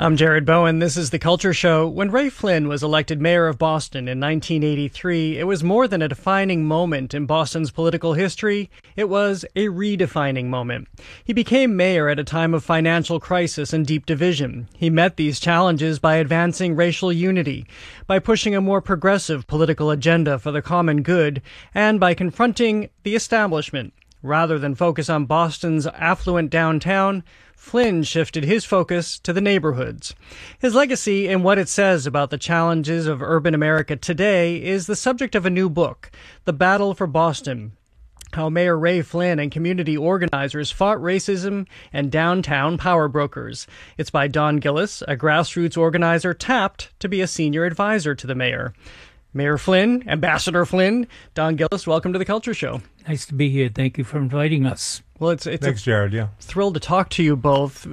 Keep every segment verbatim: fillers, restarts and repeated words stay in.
I'm Jared Bowen. This is The Culture Show. When Ray Flynn was elected mayor of Boston in nineteen eighty-three, it was more than a defining moment in Boston's political history. It was a redefining moment. He became mayor at a time of financial crisis and deep division. He met these challenges by advancing racial unity, by pushing a more progressive political agenda for the common good, and by confronting the establishment. Rather than focus on Boston's affluent downtown, Flynn shifted his focus to the neighborhoods. His legacy and what it says about the challenges of urban America today is the subject of a new book, The Battle for Boston: How Mayor Ray Flynn and community organizers fought racism and downtown power brokers. It's by Don Gillis, a grassroots organizer tapped to be a senior advisor to the mayor. Mayor Flynn, Ambassador Flynn, Don Gillis, welcome to The Culture Show. Nice to be here. Thank you for inviting us. Well, it's it's Thanks, a Jared. Yeah, thrilled to talk to you both,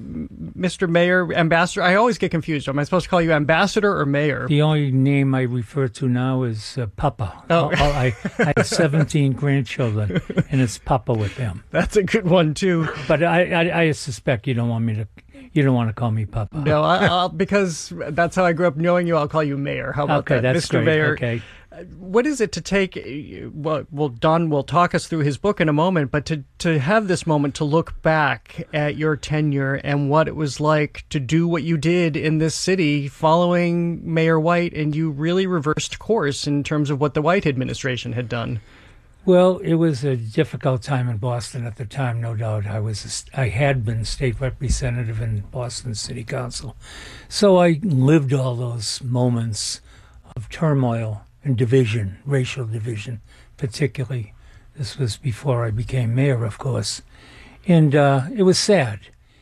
Mister Mayor, Ambassador. I always get confused. Am I supposed to call you Ambassador or Mayor? The only name I refer to now is uh, Papa. Oh. I, I have seventeen grandchildren, and it's Papa with them. That's a good one too. But I, I, I suspect you don't want me to. You don't want to call me Papa. No, I, I'll, because that's how I grew up knowing you. I'll call you Mayor. How about okay, that, that's Mister great. Mayor? Okay. What is it to take, well, well, Don will talk us through his book in a moment, but to, to have this moment to look back at your tenure and what it was like to do what you did in this city following Mayor White, and you really reversed course in terms of what the White administration had done. Well, it was a difficult time in Boston at the time, no doubt. I was, a, I had been state representative in Boston City Council, so I lived all those moments of turmoil and division, racial division, particularly. This was before I became mayor, of course. And uh, it was sad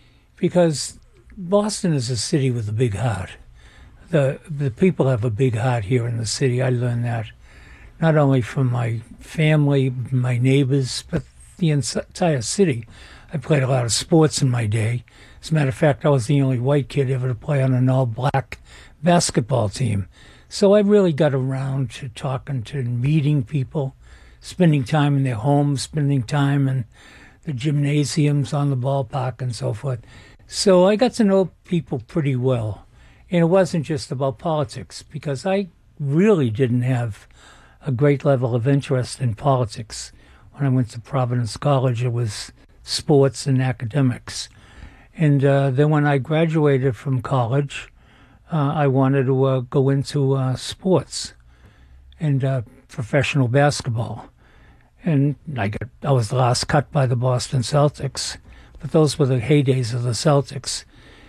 because Boston is a city with a big heart. The the people have a big heart here in the city. I learned that not only from my family, my neighbors, but the entire city. I played a lot of sports in my day. As a matter of fact, I was the only white kid ever to play on an all-black basketball team. So I really got around to talking to meeting people, spending time in their homes, spending time in the gymnasiums, on the ballpark, and so forth. So I got to know people pretty well. And it wasn't just about politics, because I really didn't have a great level of interest in politics. When I went to Providence College, it was sports and academics. And uh, then when I graduated from college, Uh, I wanted to uh, go into uh, sports and uh, professional basketball. And I got, I was the last cut by the Boston Celtics, but those were the heydays of the Celtics.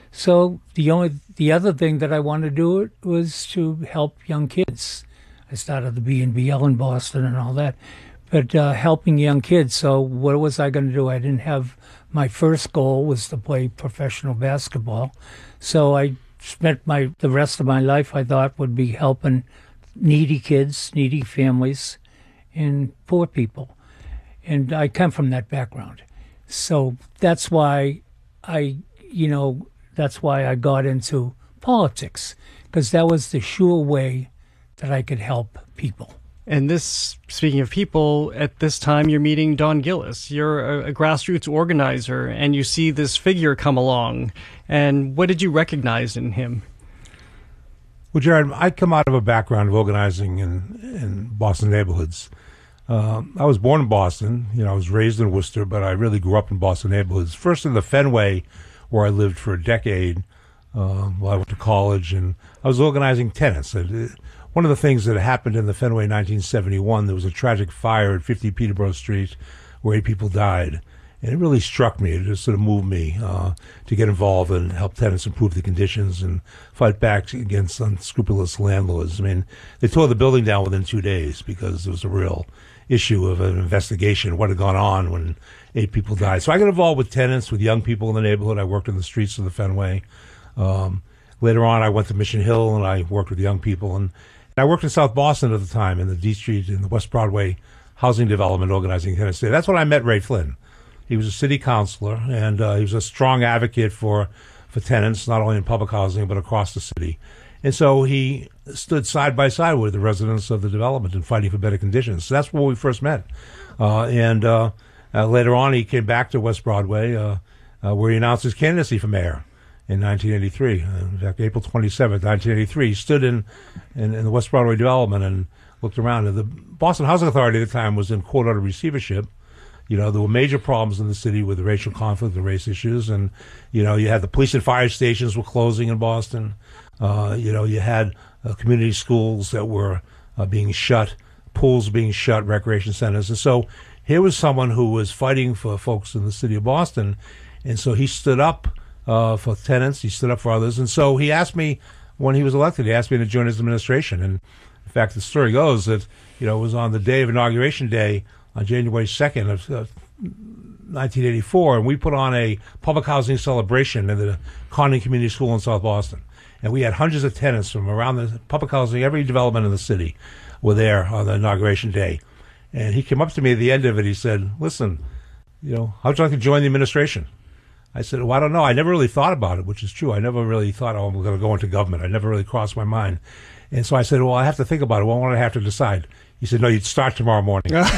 So the only the other thing that I wanted to do was to help young kids. I started the B and B L in Boston and all that, but uh, helping young kids. So what was I going to do? I didn't have, my first goal was to play professional basketball. So I spent my the rest of my life, I thought, would be helping needy kids, needy families, and poor people. And I come from that background. So that's why I, you know, that's why I got into politics, because that was the sure way that I could help people. And this, speaking of people, at this time you're meeting Don Gillis. You're a, a grassroots organizer, and you see this figure come along. And what did you recognize in him? well, Jared, I come out of a background of organizing in in Boston neighborhoods. Uh, I was born in Boston. You know, I was raised in Worcester, but I really grew up in Boston neighborhoods. First in the Fenway, where I lived for a decade. Uh, while I went to college, and I was organizing tenants. And, uh, One of the things that happened in the Fenway in nineteen seventy-one, there was a tragic fire at fifty Peterborough Street where eight people died. And it really struck me. It just sort of moved me uh, to get involved and help tenants improve the conditions and fight back against unscrupulous landlords. I mean, they tore the building down within two days because there was a real issue of an investigation, what had gone on when eight people died. So I got involved with tenants, with young people in the neighborhood. I worked in the streets of the Fenway. Um, later on, I went to Mission Hill, and I worked with young people. And And I worked in South Boston at the time, in the D Street, in the West Broadway housing development, organizing tenants there. That's when I met Ray Flynn. He was a city councilor, and uh, he was a strong advocate for, for tenants, not only in public housing, but across the city. And so he stood side by side with the residents of the development and fighting for better conditions. So that's where we first met. Uh, and uh, uh, later on, he came back to West Broadway, uh, uh, where he announced his candidacy for mayor. in nineteen eighty-three. In fact, April twenty-seventh, nineteen eighty-three, he stood in, in, in the West Broadway development and looked around. And the Boston Housing Authority at the time was in court order receivership. You know, there were major problems in the city with the racial conflict, the race issues. And, you know, you had the police and fire stations were closing in Boston. Uh, you know, you had uh, community schools that were uh, being shut, pools being shut, recreation centers. And so here was someone who was fighting for folks in the city of Boston. And so he stood up uh, for tenants. He stood up for others. And so he asked me, when he was elected, he asked me to join his administration. And in fact, the story goes that, you know, it was on the day of Inauguration Day on January second of uh, nineteen eighty-four, and we put on a public housing celebration in the Condon Community School in South Boston. And we had hundreds of tenants from around the public housing, every development in the city were there on the Inauguration Day. And he came up to me at the end of it. He said, listen, you know, how'd you like to join the administration? I said, well, I don't know. I never really thought about it, which is true. I never really thought, oh, I'm going to go into government. I never really crossed my mind. And so I said, well, I have to think about it. What would I have to decide? He said, no, you'd start tomorrow morning. And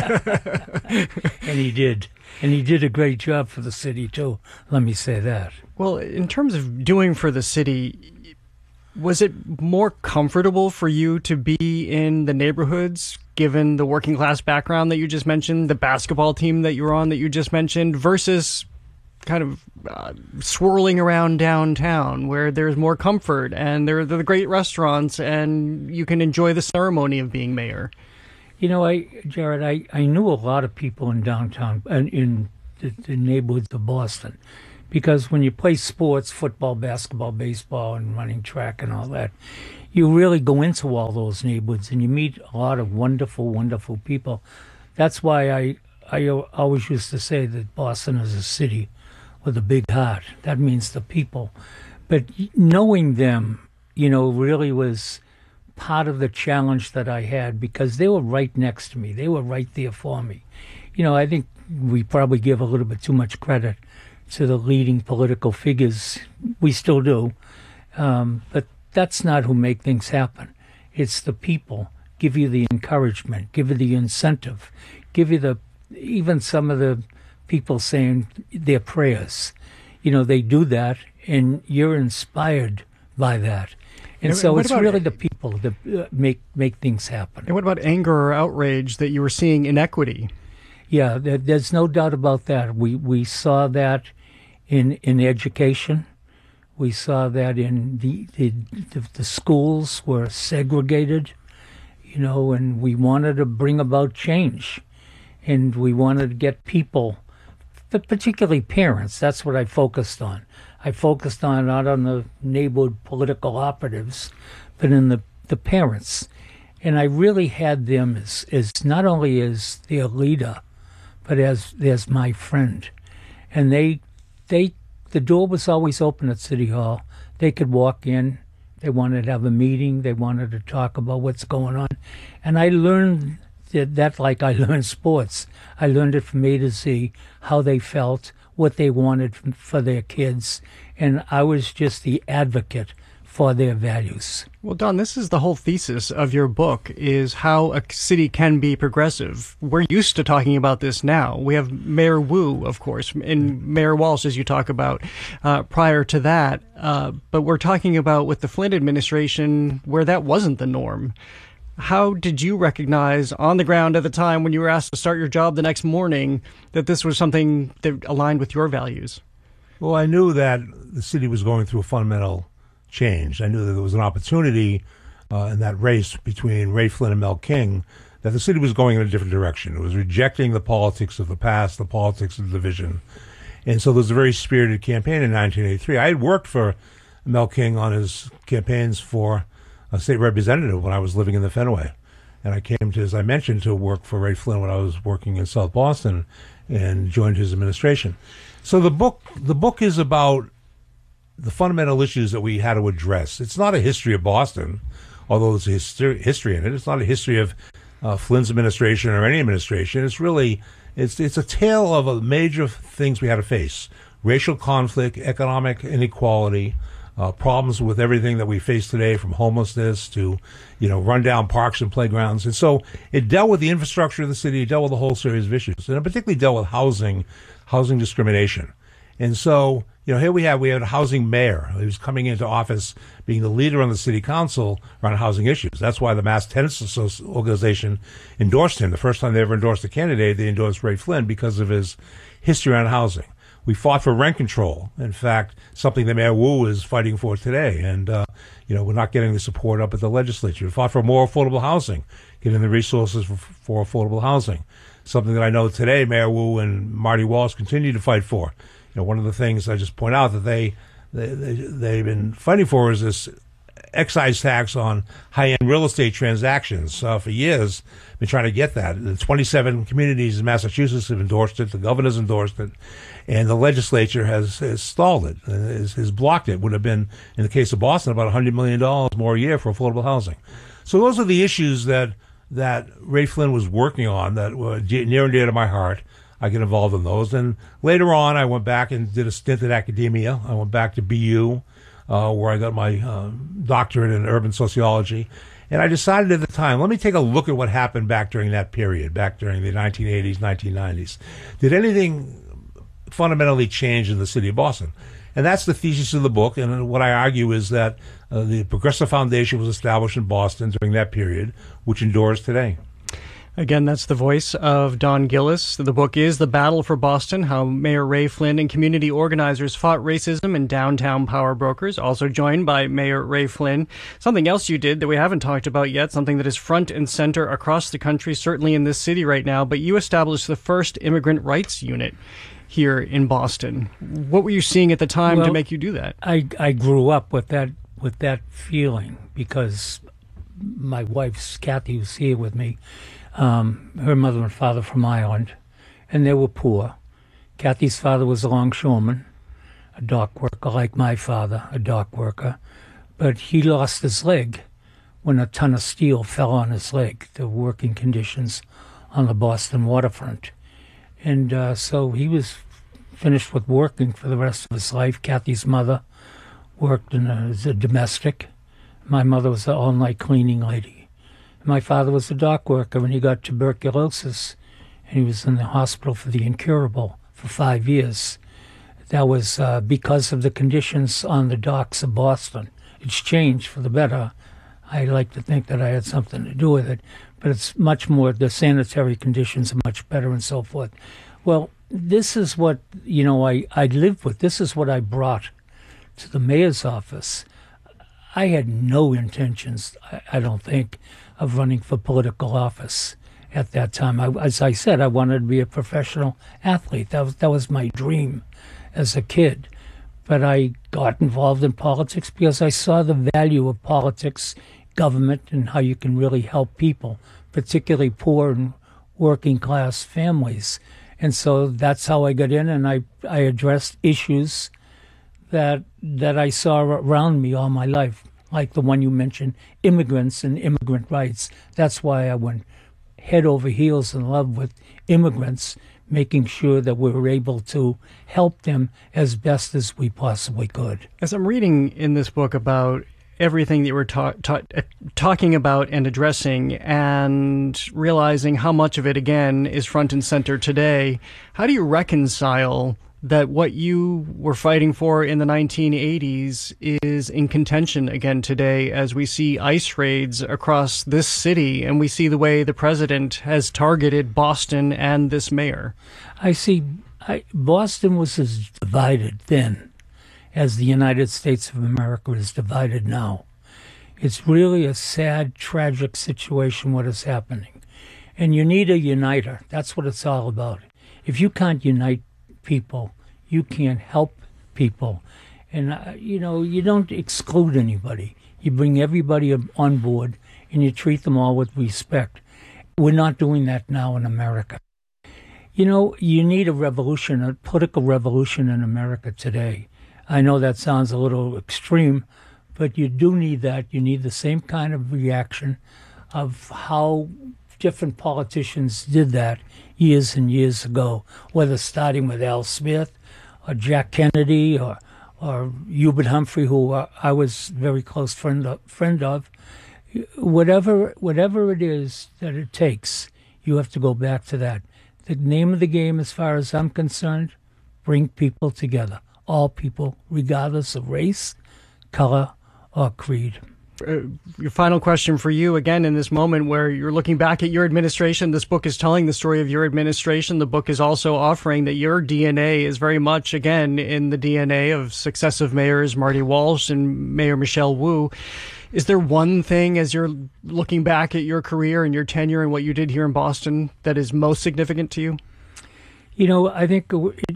he did. And he did a great job for the city, too. Let me say that. Well, in terms of doing for the city, was it more comfortable for you to be in the neighborhoods, given the working class background that you just mentioned, the basketball team that you were on that you just mentioned, versus kind of uh, swirling around downtown where there's more comfort and there are the great restaurants and you can enjoy the ceremony of being mayor? You know, I, Jared, I, I knew a lot of people in downtown and in the, the neighborhoods of Boston, because when you play sports, football, basketball, baseball, and running track and all that, you really go into all those neighborhoods and you meet a lot of wonderful, wonderful people. That's why I, I always used to say that Boston is a city with a big heart. That means the people. But knowing them, you know, really was part of the challenge that I had, because they were right next to me. They were right there for me. You know, I think we probably give a little bit too much credit to the leading political figures. We still do. Um, but that's not who make things happen. It's the people. Give you the encouragement, give you the incentive, give you the, even some of the people saying their prayers. You know, they do that, and you're inspired by that. And, and so it's really the people that uh, make make things happen. And what about anger or outrage that you were seeing inequity? Yeah, there, there's no doubt about that. We we saw that in in education. We saw that in the the, the, the schools were segregated, you know, and we wanted to bring about change. And we wanted to get people, but particularly parents. That's what I focused on. I focused on not on the neighborhood political operatives, but in the, the parents. And I really had them as, as not only as their leader, but as as my friend. And they they the door was always open at City Hall. They could walk in. They wanted to have a meeting. They wanted to talk about what's going on. And I learned that, that like I learned sports. I learned it from A to Z, how they felt, what they wanted for their kids. And I was just the advocate for their values. Well, Don, this is the whole thesis of your book, is how a city can be progressive. We're used to talking about this now. We have Mayor Wu, of course, and Mayor Walsh, as you talk about, uh, prior to that. Uh, but we're talking about with the Flynn administration where that wasn't the norm. How did you recognize on the ground at the time when you were asked to start your job the next morning that this was something that aligned with your values? Well, I knew that the city was going through a fundamental change. I knew that there was an opportunity uh, in that race between Ray Flynn and Mel King, that the city was going in a different direction. It was rejecting the politics of the past, the politics of division. And so there was a very spirited campaign in nineteen eighty-three. I had worked for Mel King on his campaigns for a state representative when I was living in the Fenway. And I came to, as I mentioned, to work for Ray Flynn when I was working in South Boston and joined his administration. So the book, the book is about the fundamental issues that we had to address. It's not a history of Boston, although there's a history, history in it. It's not a history of uh, Flynn's administration or any administration. It's really, it's it's a tale of a major things we had to face: racial conflict, economic inequality, uh, problems with everything that we face today, from homelessness to, you know, rundown parks and playgrounds. And so it dealt with the infrastructure of the city. It dealt with a whole series of issues, and it particularly dealt with housing, housing discrimination. And so, you know, here we have we had a housing mayor who was coming into office being the leader on the city council around housing issues. That's why the Mass Tenants Associ- Organization endorsed him. The first time they ever endorsed a candidate, they endorsed Ray Flynn because of his history around housing. We fought for rent control. In fact, something that Mayor Wu is fighting for today. And, uh, you know, we're not getting the support up at the legislature. We fought for more affordable housing, getting the resources for, for affordable housing. Something that I know today Mayor Wu and Marty Walsh continue to fight for. You know, one of the things I just point out that they, they, they, they've been fighting for is this excise tax on high-end real estate transactions. Uh, for years, been trying to get that. The twenty-seven communities in Massachusetts have endorsed it. The governor's endorsed it. And the legislature has, has stalled it, has, has blocked it. Would have been, in the case of Boston, about one hundred million dollars more a year for affordable housing. So those are the issues that that Ray Flynn was working on that were near and dear to my heart. I get involved in those. And later on, I went back and did a stint in academia. I went back to B U, uh, where I got my uh, doctorate in urban sociology. And I decided at the time, let me take a look at what happened back during that period, back during the nineteen eighties, nineteen nineties. Did anything fundamentally change in the city of Boston? And that's the thesis of the book. And what I argue is that uh, the Progressive Foundation was established in Boston during that period, which endures today. Again, that's the voice of Don Gillis. The book is The Battle for Boston, How Mayor Ray Flynn and Community Organizers Fought Racism and Downtown Power Brokers. Also joined by Mayor Ray Flynn. Something else you did that we haven't talked about yet, something that is front and center across the country, certainly in this city right now, but you established the first immigrant rights unit here in Boston. What were you seeing at the time well, to make you do that? I, I grew up with that with that feeling because my wife's, Kathy, was here with me. Um, her mother and father from Ireland, and they were poor. Kathy's father was a longshoreman, a dock worker like my father, a dock worker, but he lost his leg when a ton of steel fell on his leg, the working conditions on the Boston waterfront. And uh, so he was finished with working for the rest of his life. Kathy's mother worked in a, as a domestic. My mother was an all-night cleaning lady. My father was a dock worker when he got tuberculosis, and he was in the hospital for the incurable for five years. That was uh, because of the conditions on the docks of Boston. It's changed for the better. I like to think that I had something to do with it, but it's much more, the sanitary conditions are much better and so forth. Well, this is what, you know, I, I lived with. This is what I brought to the mayor's office. I had no intentions, I, I don't think, of running for political office at that time. I, as I said, I wanted to be a professional athlete. That was, that was my dream as a kid. But I got involved in politics because I saw the value of politics, government, and how you can really help people, particularly poor and working class families. And so that's how I got in, and I, I addressed issues that that I saw around me all my life, like the one you mentioned, immigrants and immigrant rights. That's why I went head over heels in love with immigrants, making sure that we were able to help them as best as we possibly could. As I'm reading in this book about everything that you were ta- ta- talking about and addressing and realizing how much of it, again, is front and center today, how do you reconcile that what you were fighting for in the nineteen eighties is in contention again today as we see ICE raids across this city and we see the way the president has targeted Boston and this mayor? I see I, Boston was as divided then as the United States of America is divided now. It's really a sad, tragic situation what is happening. And you need a uniter. That's what it's all about. If you can't unite people, you can't help people. And, uh, you know, you don't exclude anybody. You bring everybody on board and you treat them all with respect. We're not doing that now in America. You know, you need a revolution, a political revolution in America today. I know that sounds a little extreme, but you do need that. You need the same kind of reaction of how different politicians did that years and years ago, whether starting with Al Smith or Jack Kennedy or or Hubert Humphrey, who uh, I was very close friend of, friend of. Whatever whatever it is that it takes, you have to go back to that. The name of the game, as far as I'm concerned, bring people together, all people, regardless of race, color, or creed. Uh, your final question for you, again, in this moment where you're looking back at your administration. This book is telling the story of your administration. The book is also offering that your D N A is very much, again, in the D N A of successive mayors Marty Walsh and Mayor Michelle Wu. Is there one thing, as you're looking back at your career and your tenure and what you did here in Boston, that is most significant to you? You know, I think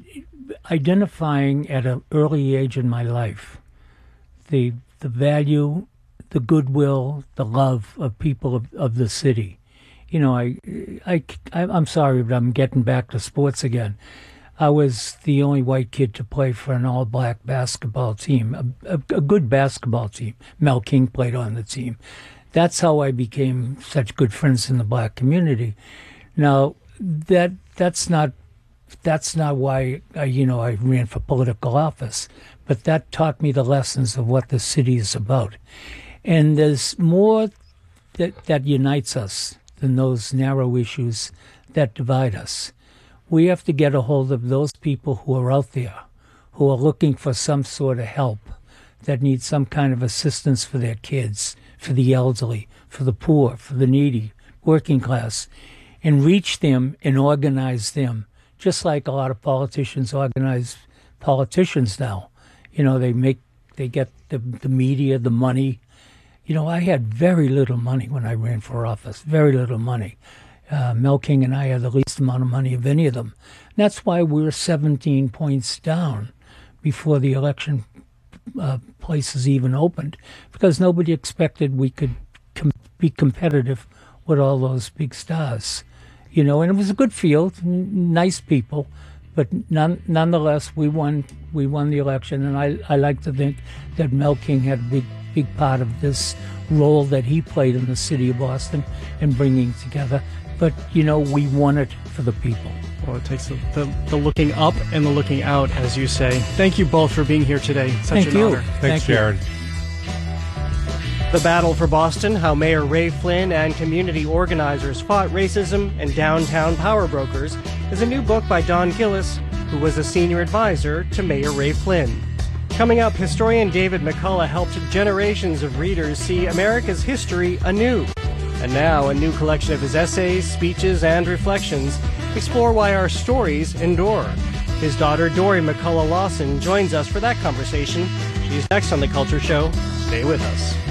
identifying at an early age in my life the the value, the goodwill, the love of people of, of the city. You know, I, I, I'm sorry, but I'm getting back to sports again. I was the only white kid to play for an all-black basketball team, a, a, a good basketball team. Mel King played on the team. That's how I became such good friends in the black community. Now, that that's not that's not why I, you know I ran for political office, but that taught me the lessons of what the city is about. And there's more that that unites us than those narrow issues that divide us. We have to get a hold of those people who are out there, who are looking for some sort of help, that need some kind of assistance for their kids, for the elderly, for the poor, for the needy, working class, and reach them and organize them, just like a lot of politicians organize politicians now. You know, they make, they get the, the media, the money. You know, I had very little money when I ran for office, very little money. Uh, Mel King and I had the least amount of money of any of them. And that's why we're seventeen points down before the election uh, places even opened, because nobody expected we could com- be competitive with all those big stars. You know, and it was a good field, n- nice people, but none, nonetheless, we won. We won the election, and I, I like to think that Mel King had a big, big part of this role that he played in the city of Boston in bringing together. But, you know, we won it for the people. Well, it takes the, the, the looking up and the looking out, as you say. Thank you both for being here today. Such Thank an you. honor. Thanks, Thank you. Jared. The Battle for Boston, How Mayor Ray Flynn and Community Organizers Fought Racism and Downtown Power Brokers, is a new book by Don Gillis, who was a senior advisor to Mayor Ray Flynn. Coming up, historian David McCullough helped generations of readers see America's history anew. And now, a new collection of his essays, speeches, and reflections explore why our stories endure. His daughter, Dory McCullough Lawson, joins us for that conversation. She's next on The Culture Show. Stay with us.